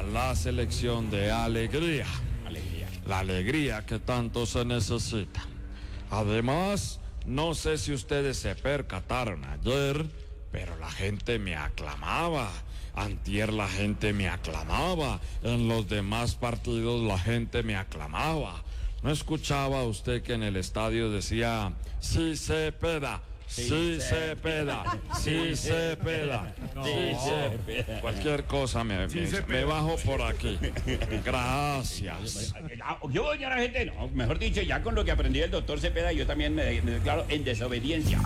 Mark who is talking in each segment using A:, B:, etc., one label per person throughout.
A: la selección de alegría. La alegría que tanto se necesita. Además, no sé si ustedes se percataron ayer, pero la gente me aclamaba. Antier la gente me aclamaba. En los demás partidos la gente me aclamaba. ¿No escuchaba usted que en el estadio decía, sí se peda? Sí se peda, sí se peda, sí se peda. Cualquier cosa me bajo por aquí. Gracias.
B: Yo, señora gente, no, mejor dicho, ya con lo que aprendí del doctor Cepeda, yo también me declaro en desobediencia.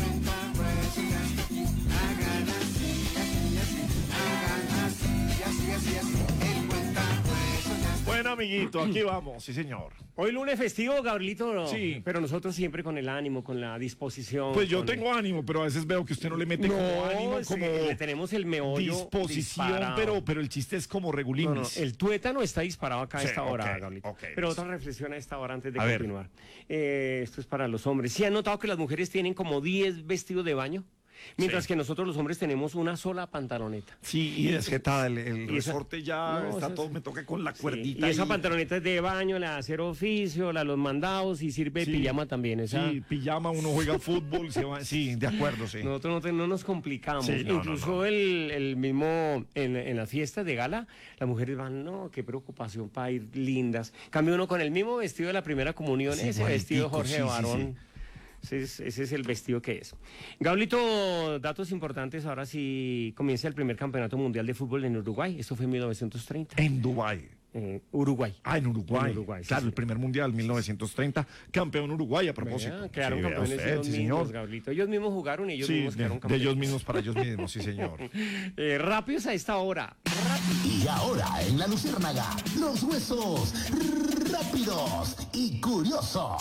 C: Bueno, amiguito, aquí vamos, sí, señor.
D: Hoy lunes festivo, Gabrielito.
C: Sí.
D: Pero nosotros siempre con el ánimo, con la disposición.
C: Pues yo tengo ánimo, pero a veces veo que usted no le mete como ánimo,
D: sí,
C: como
D: le tenemos el meollo
C: disposición,
D: disparado.
C: pero el chiste es como regulinis.
D: El tuétano está disparado acá a
C: Sí,
D: esta hora,
C: ok,
D: Gabrielito.
C: ok.
D: Pero otra reflexión a esta hora antes de
C: A ver.
D: continuar. Esto es para los hombres. ¿Sí han notado que las mujeres tienen como 10 vestidos de baño? Mientras que nosotros los hombres tenemos una sola pantaloneta.
C: Sí, y es que el
D: y esa-
C: resorte ya
D: No,
C: está
D: esa-
C: todo, me toca con la
D: Sí,
C: cuerdita.
D: y esa
C: ahí.
D: pantaloneta es de baño, la de hacer oficio, la de los mandados y sirve de
C: Sí.
D: pijama también. Esa...
C: Sí, pijama, uno juega fútbol, se va, sí, de acuerdo, sí.
D: Nosotros no nos complicamos.
C: Sí, no,
D: Incluso
C: no.
D: el mismo, en las fiestas de gala, las mujeres van, no, qué preocupación para ir lindas. Cambia uno con el mismo vestido de la primera comunión,
C: Sí,
D: ese vestido
C: igualitico,
D: Jorge
C: sí, sí,
D: Barón. Ese es el vestido que es. Gablito, datos importantes. Ahora sí comienza el primer campeonato mundial de fútbol en Uruguay. Esto fue en 1930.
C: En Dubái.
D: Uruguay.
C: Ah, en Uruguay.
D: En Uruguay, sí,
C: claro,
D: sí.
C: el primer mundial, 1930. Campeón Uruguay, a propósito.
D: Vea, quedaron
C: Sí, vea
D: campeones
C: usted,
D: ellos
C: sí,
D: mismos,
C: señor.
D: Gablito. Ellos mismos jugaron y ellos
C: Sí,
D: mismos quedaron
C: de
D: campeones.
C: ellos mismos para ellos mismos, sí, señor.
D: Rápidos a esta hora.
E: Y ahora en la Luciérnaga, los huesos rápidos y curiosos.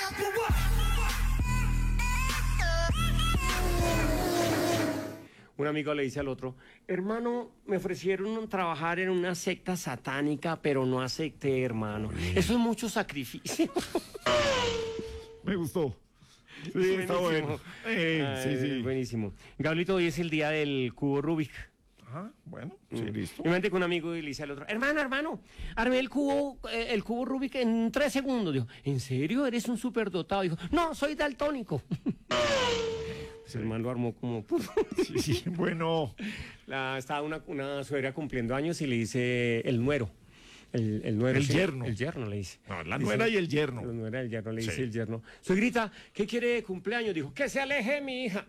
D: Un amigo le dice al otro, hermano, me ofrecieron trabajar en una secta satánica, pero no acepté, hermano. Eso es mucho sacrificio.
C: Me gustó. Sí, está bueno. Sí, sí.
D: Buenísimo. Gablito, hoy es el día del cubo Rubik.
C: Ajá, bueno, sí, listo.
D: Y me con un amigo y le dice al otro, hermano, armé el cubo Rubik en 3 segundos. Dijo, ¿en serio? ¿Eres un superdotado? Dijo, no, soy daltónico. Pues el man lo armó como...
C: Sí, sí, bueno.
D: Estaba una suegra cumpliendo años y le dice el nuero. El nuero.
C: El
D: sí,
C: yerno.
D: El yerno le dice.
C: No, la
D: Dice,
C: nuera y el yerno.
D: La nuera y el yerno le dice
C: Sí.
D: el yerno. Suegrita, ¿qué quiere de cumpleaños? Dijo, que se aleje mi hija.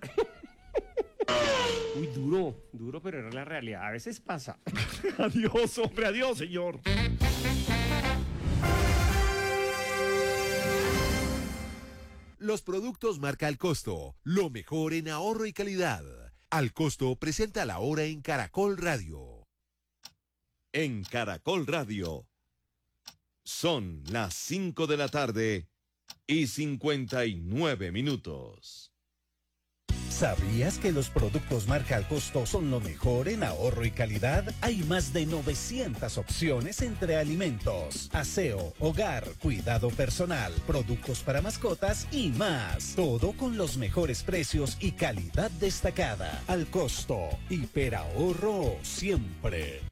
D: Uy, duro, pero era la realidad. A veces pasa.
C: Adiós, hombre, adiós, señor.
F: Los productos marca Al Costo, lo mejor en ahorro y calidad. Al Costo presenta la hora en Caracol Radio.
G: En Caracol Radio. Son las 5 de la tarde y 59 minutos.
H: ¿Sabías que los productos marca Al Costo son lo mejor en ahorro y calidad? Hay más de 900 opciones entre alimentos, aseo, hogar, cuidado personal, productos para mascotas y más. Todo con los mejores precios y calidad destacada. Al Costo, hiperahorro siempre.